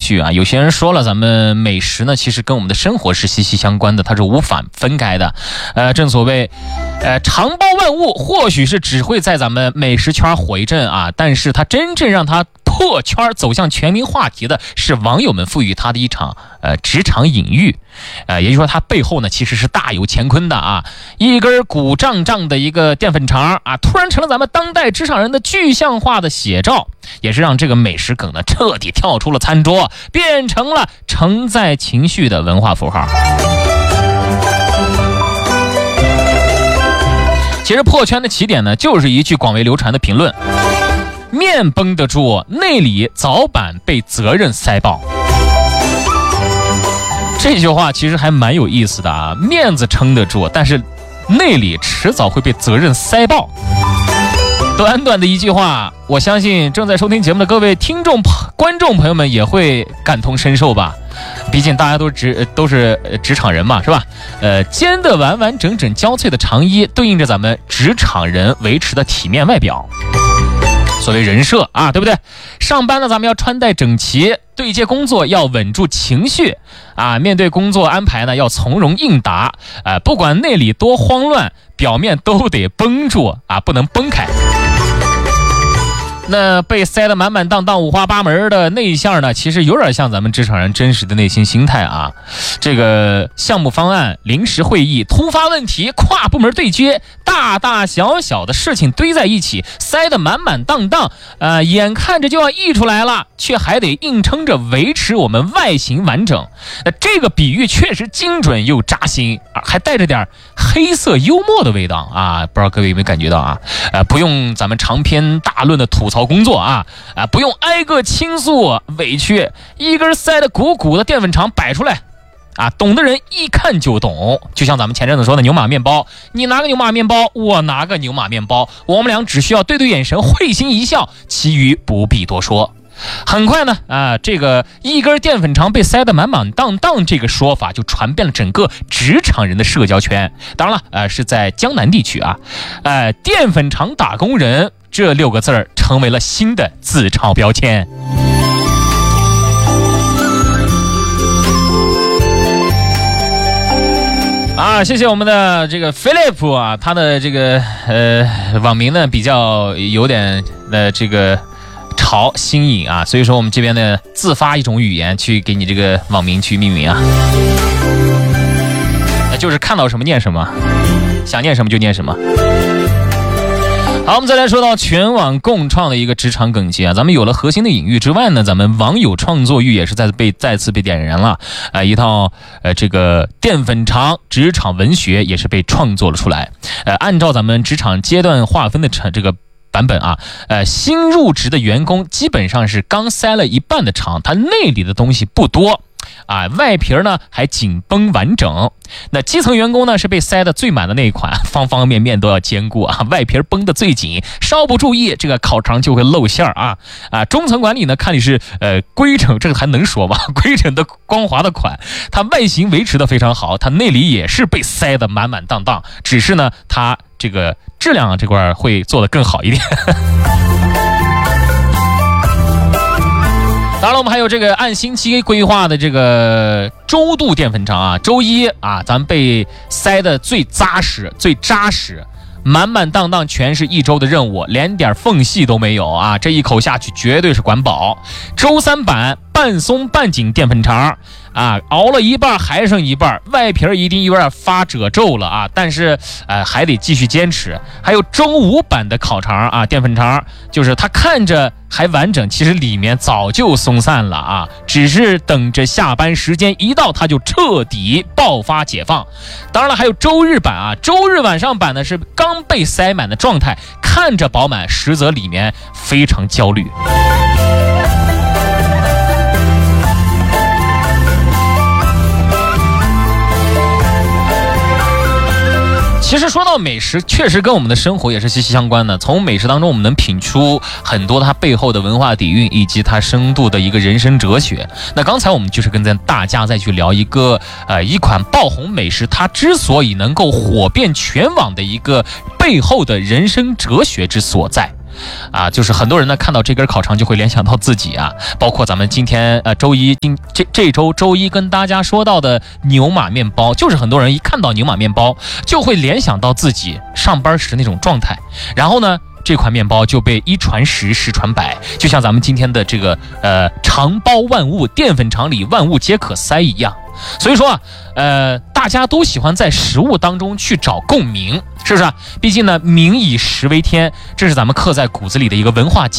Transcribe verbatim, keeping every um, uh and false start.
绪啊。有些人说了，咱们美食呢，其实跟我们的生活是息息相关的，它是无法分开的。呃，正所谓，呃，常包万物，或许是只会在咱们美食圈火一阵啊，但是它真正让它破圈走向全民话题的是网友们赋予它的一场呃职场隐喻，呃，也就是说它背后呢其实是大有乾坤的啊。一根鼓胀胀的一个淀粉肠啊，突然成了咱们当代职场人的具象化的写照，也是让这个美食梗呢彻底跳出了餐桌，变成了承载情绪的文化符号。其实破圈的起点呢，就是一句广为流传的评论：面绷得住，内里早晚被责任塞爆。这句话其实还蛮有意思的啊，面子撑得住，但是内里迟早会被责任塞爆。短短的一句话，我相信正在收听节目的各位听众观众朋友们也会感同身受吧。毕竟大家都职都是职场人嘛，是吧？呃，尖的完完整整交脆的长衣，对应着咱们职场人维持的体面外表。所谓人设啊，对不对？上班呢，咱们要穿戴整齐，对接工作要稳住情绪啊，面对工作安排呢，要从容应答，呃，不管内里多慌乱，表面都得绷住啊，不能崩开。那被塞得满满当当、五花八门的内向呢，其实有点像咱们职场人真实的内心心态啊。这个项目方案、临时会议、突发问题、跨部门对接，大大小小的事情堆在一起，塞得满满当当，呃，眼看着就要溢出来了，却还得硬撑着维持我们外形完整。那这个比喻确实精准又扎心，还带着点黑色幽默的味道啊！不知道各位有没有感觉到啊？呃，不用咱们长篇大论的吐槽工作啊，啊，不用挨个倾诉委屈，一根塞得鼓鼓的淀粉肠摆出来，啊，懂的人一看就懂。就像咱们前阵子说的牛马面包，你拿个牛马面包，我拿个牛马面包，我们俩只需要对对眼神，会心一笑，其余不必多说。很快呢，啊，这个一根淀粉肠被塞得满满当当这个说法就传遍了整个职场人的社交圈。当然了，呃，是在江南地区啊，呃，淀粉肠打工人这六个字儿成为了新的自嘲标签。啊，谢谢我们的这个 Philip 啊，他的这个呃网名呢比较有点呃这个潮新颖啊，所以说我们这边呢自发一种语言去给你这个网名去命名啊，那就是看到什么念什么，想念什么就念什么。好，我们再来说到全网共创的一个职场梗节啊，咱们有了核心的隐喻之外呢，咱们网友创作欲也是再被再次被点燃了，呃，一套呃这个淀粉肠职场文学也是被创作了出来，呃，按照咱们职场阶段划分的这个版本啊，呃，新入职的员工基本上是刚塞了一半的肠，他内里的东西不多。啊，外皮呢还紧绷完整，那基层员工呢是被塞得最满的那一款，方方面面都要兼顾啊，外皮绷得最紧，稍不注意这个烤肠就会露馅啊啊！中层管理呢看你是呃规整，这个还能说吗？规整的光滑的款，它外形维持得非常好，它内里也是被塞得满满当当，只是呢它这个质量这块会做得更好一点。当然了，我们还有这个按星期规划的这个周度淀粉肠啊，周一啊，咱们被塞得最扎实、最扎实，满满当当，全是一周的任务，连点缝隙都没有啊！这一口下去绝对是管饱。周三版半松半紧淀粉肠啊，熬了一半还剩一半，外皮一定有点发褶皱了啊，但是呃还得继续坚持。还有周五版的烤肠啊，淀粉肠，就是它看着还完整，其实里面早就松散了啊，只是等着下班时间一到，它就彻底爆发解放。当然了，还有周日版啊，周日晚上版呢是刚被塞满的状态，看着饱满，实则里面非常焦虑。其实说到美食，确实跟我们的生活也是息息相关的。从美食当中，我们能品出很多它背后的文化底蕴，以及它深度的一个人生哲学。那刚才我们就是跟大家再去聊一个呃一款爆红美食，它之所以能够火遍全网的一个背后的人生哲学之所在。 啊，就是很多人呢看到这根烤肠就会联想到自己啊，包括咱们今天呃周一今这这周周一跟大家说到的牛马面包，就是很多人一看到牛马面包就会联想到自己上班时那种状态，然后呢这款面包就被一传十，十传百，就像咱们今天的这个呃肠包万物，淀粉肠里万物皆可塞一样。所以说啊，呃，大家都喜欢在食物当中去找共鸣，是不是啊？毕竟呢，民以食为天，这是咱们刻在骨子里的一个文化